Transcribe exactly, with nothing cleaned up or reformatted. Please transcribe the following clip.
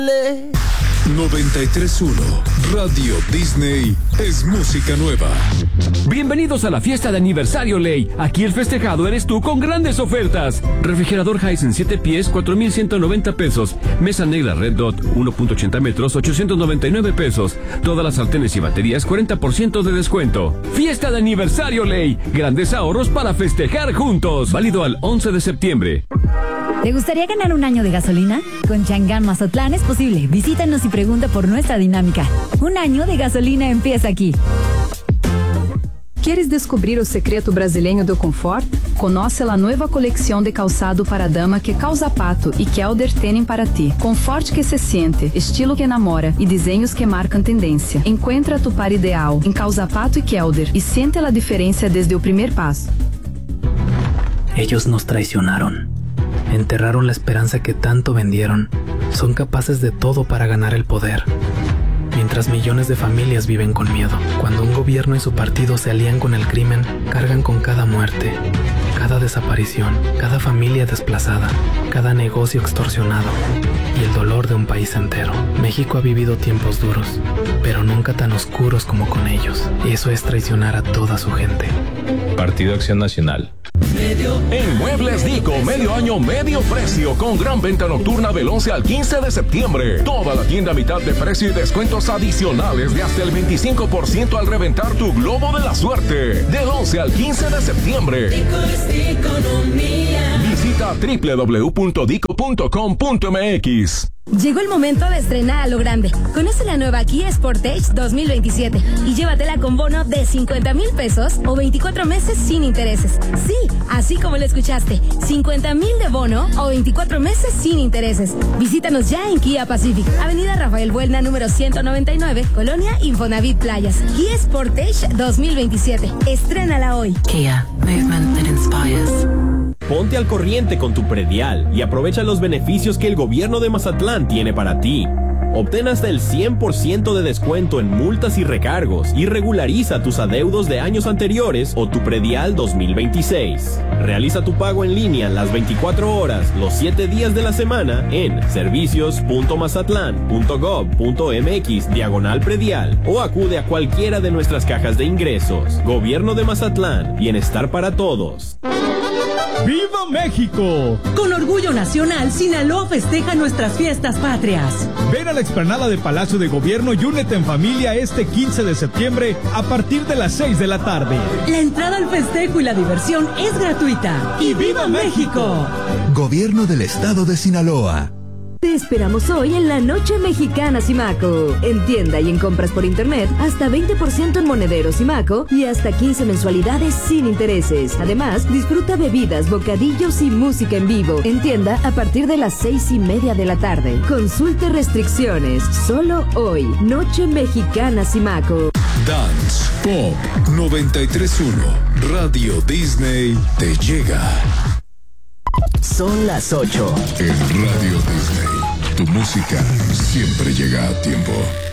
noventa y tres punto uno Radio Disney es música nueva. Bienvenidos a la fiesta de aniversario Ley. Aquí el festejado eres tú con grandes ofertas. Refrigerador Hisense siete pies, cuatro mil ciento noventa pesos. Mesa negra Red Dot, uno punto ochenta metros, ochocientos noventa y nueve pesos. Todas las sartenes y baterías, cuarenta por ciento de descuento. Fiesta de aniversario Ley. Grandes ahorros para festejar juntos. Válido al once de septiembre. ¿Te gustaría ganar un año de gasolina? Con Chang'an Mazatlán es posible. Visítanos y pregunta por nuestra dinámica. Un año de gasolina empieza aquí. ¿Quieres descobrir o secreto brasileño do confort? Conoce a nova coleção de calçado para dama que Calzapato e Kelder têm para ti. Conforto que se siente, estilo que enamora e desenhos que marcam tendência. Encuentra tu par ideal em Calzapato e Kelder e siente a diferença desde o primeiro passo. Ellos nos traicionaron. Enterraron la esperanza que tanto vendieron. Son capaces de todo para ganar el poder. Mientras millones de familias viven con miedo. Cuando un gobierno y su partido se alían con el crimen, cargan con cada muerte, cada desaparición, cada familia desplazada, cada negocio extorsionado y el dolor de un país entero. México ha vivido tiempos duros, pero nunca tan oscuros como con ellos. Y eso es traicionar a toda su gente. Partido Acción Nacional. En Muebles Dico, medio año, medio precio, con gran venta nocturna del once al quince de septiembre. Toda la tienda a mitad de precio y descuentos adicionales de hasta el veinticinco por ciento al reventar tu globo de la suerte. Del once al quince de septiembre. Dico es economía. Visita doble u doble u doble u punto dico punto com punto m x. Llegó el momento de estrenar a lo grande. Conoce la nueva Kia Sportage dos mil veintisiete y llévatela con bono de cincuenta mil pesos o veinticuatro meses sin intereses. Sí, así como lo escuchaste, cincuenta mil de bono o veinticuatro meses sin intereses. Visítanos ya en Kia Pacific, Avenida Rafael Buelna, número ciento noventa y nueve, Colonia Infonavit Playas. Kia Sportage dos mil veintisiete. Estrénala hoy. Kia, movement that inspires. Ponte al corriente con tu predial y aprovecha los beneficios que el gobierno de Mazatlán tiene para ti. Obtén hasta el cien por ciento de descuento en multas y recargos y regulariza tus adeudos de años anteriores o tu predial dos mil veintiséis. Realiza tu pago en línea las veinticuatro horas, los siete días de la semana en servicios punto mazatlán punto gob punto m x diagonal predial o acude a cualquiera de nuestras cajas de ingresos. Gobierno de Mazatlán, bienestar para todos. ¡Viva México! Con orgullo nacional, Sinaloa festeja nuestras fiestas patrias. Ven a la explanada de Palacio de Gobierno y únete en familia este quince de septiembre a partir de las seis de la tarde. La entrada al festejo y la diversión es gratuita. ¡Y viva México! Gobierno del Estado de Sinaloa. Te esperamos hoy en la Noche Mexicana Simaco. En tienda y en compras por internet, hasta veinte por ciento en monederos Simaco y hasta quince mensualidades sin intereses. Además, disfruta bebidas, bocadillos y música en vivo. En tienda a partir de las seis y media de la tarde. Consulte restricciones. Solo hoy. Noche Mexicana Simaco. Dance Pop noventa y tres punto uno Radio Disney te llega. Son las ocho. En Radio Disney, tu música siempre llega a tiempo.